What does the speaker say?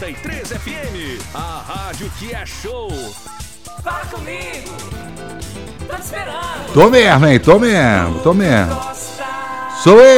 93 FM, a rádio que é show. Fala comigo. Tô te esperando. Tô mesmo, hein? Tô mesmo. Sou eu.